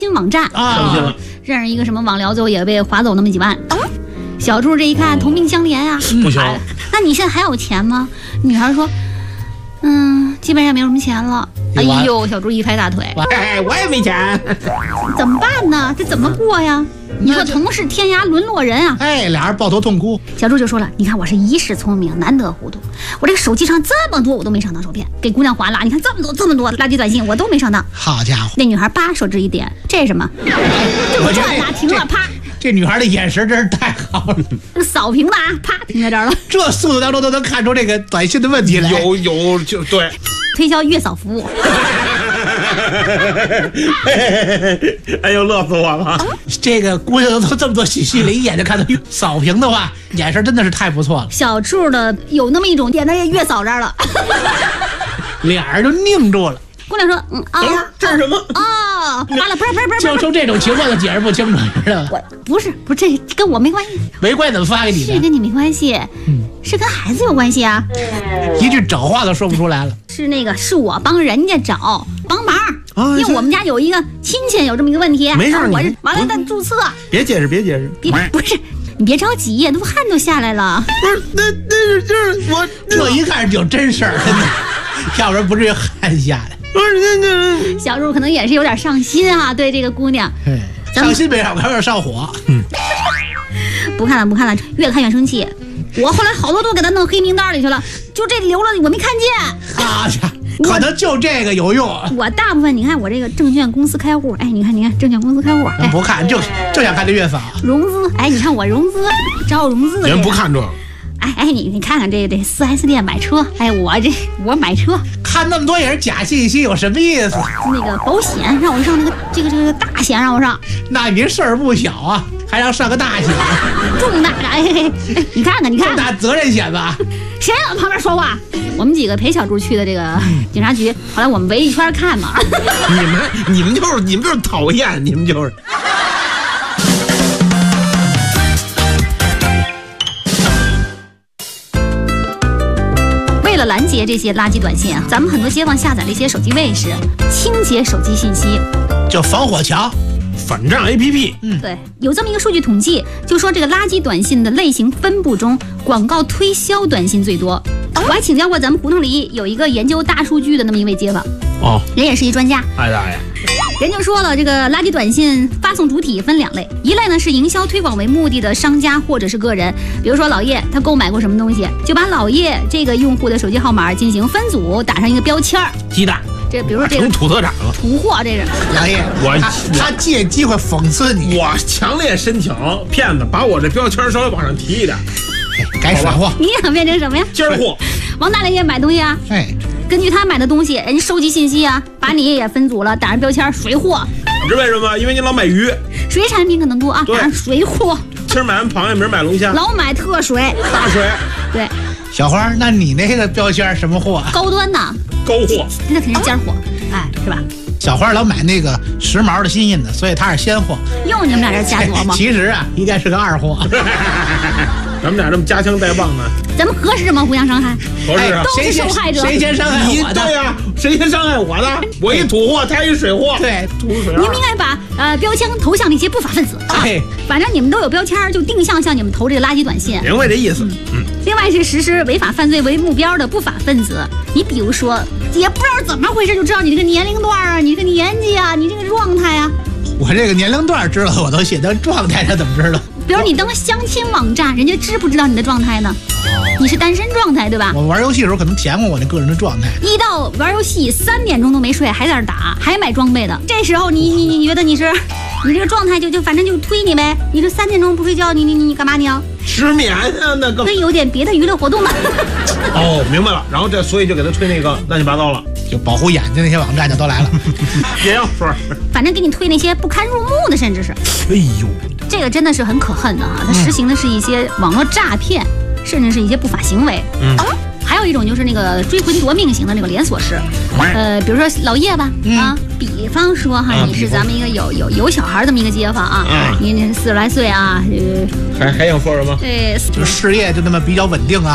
新网站啊， 认识一个什么网聊，最后也被划走那么几万。小柱这一看同病相怜啊， 不行， 那你现在还有钱吗？女孩说，基本上没有什么钱了。哎呦，小柱一拍大腿， 哎，我也没钱， 怎么办呢？这怎么过呀？你说同是天涯沦落人啊！ 哎，俩人抱头痛哭。 小柱就说了，你看我是一世聪明，难得糊涂，我这个手机上这么多我都没上当受骗，给姑娘划了，你看这么多垃圾短信我都没上当。 好家伙！ 那女孩叭手指一点，这是什么？就这哪停了？啪！ 这女孩的眼神真是太好了， 扫屏的啊，啪停在这儿了。 这速度当中都能看出这个短信的问题来。 有就对， 推销月嫂服务。 哎呦，乐死我了！ 这个姑娘都这么多信息了，一眼就看到扫屏的话，眼神真的是太不错了。 小柱的有那么一种点到月嫂这儿了， 俩人就拧住了。 姑娘说， 这是什么？ 完了，不是， 就出这种情况都解释不清楚，知道吧？ 我不是，这跟我没关系。 没关系怎么发给你的？ 是跟你没关系，是跟孩子有关系啊。 一句整话都说不出来了。 是我帮人家找帮忙，因为我们家有一个亲戚有这么一个问题， 没事， 我是完了再注册。 别解释， 不是，你别着急，那不汗都下来了。 不是，那是就是我这一看就真事儿，真的，要不然不至于汗下来。 不是那小柱可能也是有点上心啊，对这个姑娘， 上心没上，有点上火。 不看了，越看越生气。我后来好多都给他弄黑名单里去了，就这留了我没看见。 好家伙，可能就这个有用。 我大部分你看我这个证券公司开户，哎，你看证券公司开户， 咱不看，就想看这月嫂融资，哎，你看我融资招融资的， 人不看这。 哎，你看看这 4S 店买车，哎，我买车， 看那么多也是假信息，有什么意思？ 那个保险让我上这个大险让我上， 那您事儿不小啊，还让上个大险， 重大的，哎，你看看， 重大责任险吧？ 谁往旁边说话？我们几个陪小柱去的这个警察局，后来我们围一圈看嘛。 你们就是讨厌，你们就是。 为了拦截这些垃圾短信啊，咱们很多街坊下载了一些手机卫士，清洁手机信息， 叫防火墙、 反诈 APP。 对，有这么一个数据统计，就说这个垃圾短信的类型分布中，广告推销短信最多。我还请教过咱们胡同里有一个研究大数据的那么一位街坊，人也是一专家。 哎大爷， 人就说了，这个垃圾短信发送主体分2类，一类呢是营销推广为目的的商家或者是个人，比如说老叶他购买过什么东西，就把老叶这个用户的手机号码进行分组，打上一个标签儿， 鸡蛋。 这比如说这个成土特产了， 土货这是。 老叶，他借机会讽刺你。 我强烈申请骗子把我这标签稍微往上提一点。 该甩货。 你想变成什么呀？ 尖货。 王大爷也买东西啊，根据他买的东西，人家收集信息啊，把你也分组了，打上标签水货。 你知道为什么？因为你老买鱼， 水产品可能多啊，打上水货。 今儿买完螃蟹，明儿买龙虾， 老买特水、 大水。 对， 小花，那你那个标签什么货？ 高端的。 高货。 那肯定是尖货，哎，是吧？ 小花老买那个时髦的新印的，所以他是先货。 又你们俩这瞎琢磨。 其实啊，应该是个二货。 咱们俩这么夹枪带棒的， 咱们合适吗？互相伤害， 合适啊！ 都是受害者。 谁先伤害我的？ 对呀，谁先伤害我的？我一土货，他一水货。 对， 土水。 你们应该把标签投向那些不法分子啊！反正你们都有标签，就定向向你们投这个垃圾短信。 明白这意思。 另外是实施违法犯罪为目标的不法分子，你比如说，也不知道怎么回事，就知道你这个年龄段啊，你这个年纪啊，你这个状态啊。 我这个年龄段知道我都信，但状态他怎么知道？ 比如你登相亲网站，人家知不知道你的状态呢？你是单身状态对吧？ 我玩游戏的时候可能填过我那个人的状态。 一到玩游戏3点钟都没睡，还在那打，还买装备的。这时候你觉得你这个状态就反正就推你呗。你这3点钟不睡觉，你干嘛你要失眠啊？那个可以有点别的娱乐活动吗？ 明白了。然后所以就给他推那个乱七八糟了， 就保护眼睛那些网站就都来了。 也要说， 反正给你推那些不堪入目的，甚至是。 哎呦， 这个真的是很可恨的啊！它实行的是一些网络诈骗，甚至是一些不法行为。还有一种就是那个追魂夺命型的那个连锁式，比如说老叶吧，比方说哈，你是咱们一个有小孩这么一个街坊啊，你40来岁啊， 还想说什么？ 就是事业就那么比较稳定啊。